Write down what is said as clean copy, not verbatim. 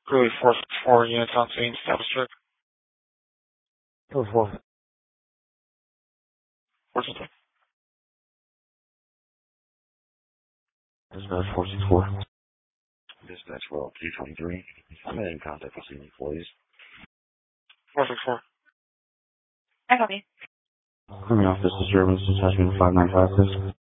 Really 464 units on scene, status check. 4. What's the Dispatch 464. Dispatch roll 223. I'm in contact with senior employees. 464. I copy. Criminal Office Disturbance Attachment 595, please.